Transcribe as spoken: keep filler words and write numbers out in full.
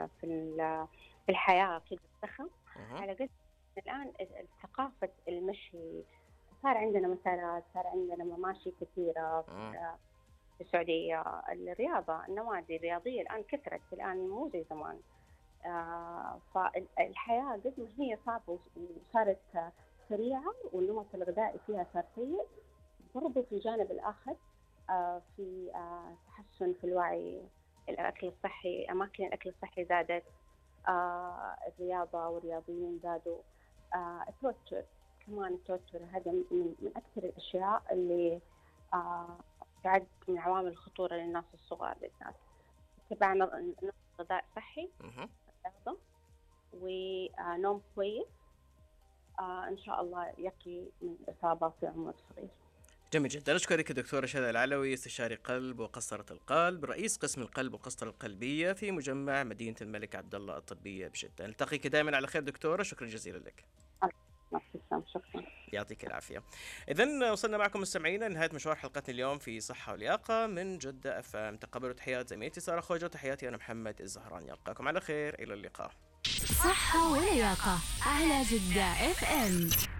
في في الحياة كده الزخم، على قد الآن ثقافة المشي صار عندنا مسارات، صار عندنا مماشي كثيرة في السعودية. الرياضة، النوادي الرياضية الآن كثرت، الآن مو زي زمان. آه فالحياة قد ما هي صعبة وصارت سريعة والنمط الغذائي فيها صار سيء، برضو في الجانب الآخر آه في آه تحسن في الوعي، الأكل الصحي، أماكن الأكل الصحي زادت، آه الرياضة والرياضيين زادوا. آه التوتر كمان، التوتر هذا من, من أكثر الأشياء اللي آه تعد من عوامل الخطورة للناس الصغار بالذات. اتباع نظام غذاء صحي، رياضة، ونوم كويس، آه إن شاء الله يقي من الإصابة في عمر صغير. جميل جدا. أشكرك دكتورة شذى العلوي، استشاري قلب وقسطرة القلب، رئيس قسم القلب والقسطرة القلبية في مجمع مدينة الملك عبد الله الطبية بجدة. نلتقيك دائما على خير دكتورة، شكرا جزيلا لك. شكرا. يعطيك العافية. إذن وصلنا معكم مستمعينا لنهاية مشوار حلقتنا اليوم في صحة ولياقة من جدة أف أم. تقبلوا تحيات زميلتي سارة خوجة وتحياتي أنا محمد الزهراني. ألقاكم على خير، إلى اللقاء. صحة ولياقة على جدة أف أم.